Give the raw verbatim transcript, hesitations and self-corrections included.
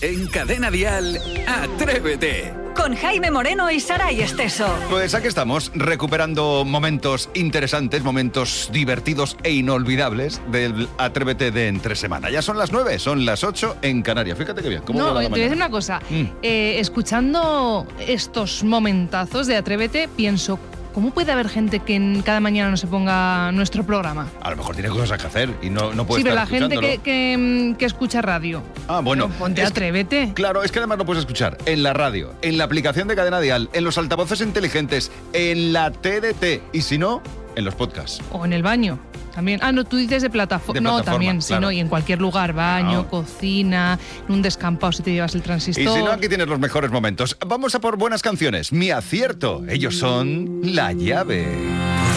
En Cadena Dial, Atrévete. Con Jaime Moreno y Saray Esteso. Pues aquí estamos, recuperando momentos interesantes, momentos divertidos e inolvidables del Atrévete de entre semana. Ya son las nueve, son las ocho en Canarias. Fíjate qué bien. ¿Cómo no, va te la voy a decir mañana? una cosa. Mm. Eh, escuchando estos momentazos de Atrévete, pienso, ¿cómo puede haber gente que en cada mañana no se ponga nuestro programa? A lo mejor tiene cosas que hacer y no, no puede Sí, pero estar la gente que, escuchándolo. que, que escucha radio. Ah, bueno. Pero ponte es- Atrévete. Claro, es que además lo puedes escuchar en la radio, en la aplicación de Cadena Dial, en los altavoces inteligentes, en la T D T y si no, en los podcasts. O en el baño. También. Ah, no, tú dices de, plataforma. De No, plataforma, también, sí, claro. no. Y en cualquier lugar, baño, No. cocina, en un descampado si te llevas el transistor. Y si no, aquí tienes los mejores momentos. Vamos a por buenas canciones. Mi acierto. Ellos son La Llave.